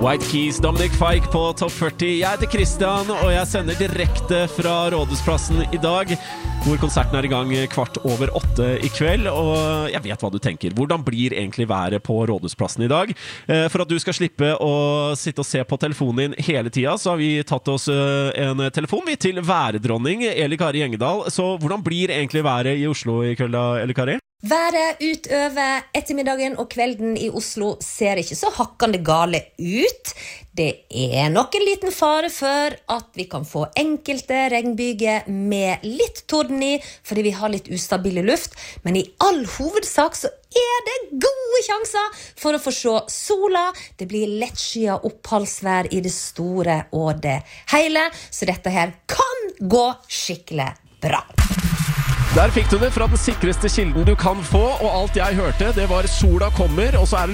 White Keys, Dominic Fike på Top 40. Jeg heter Christian, og jeg sender direkte fra Rådhusplassen i dag, hvor konserten er i gang 7:15 i kveld, og jeg vet hva du tenker. Hvordan blir egentlig været på Rådhusplassen i dag? For at du skal slippe å sitte og se på telefonen din hele tiden, så har vi tatt oss en telefon til værdronning Eli Kari Gjengedal. Så hvordan blir egentlig været i Oslo i kveld da, Eli Kari? Været utover ettermiddagen og kvelden i Oslo ser ikke så hakkende gale ut. Det er nok en liten fare for at vi kan få enkelte regnbyger med litt torden i, fordi vi har litt ustabile luft. Men i all hovedsak så er det gode sjanser for å få se sola. Det blir lettskyet oppholdsvær i det store og det hele, så dette her kan gå skikkelig bra. Der fikk du det fra den sikreste kilden du kan få, og alt jeg hørte, det var sola kommer, og så er det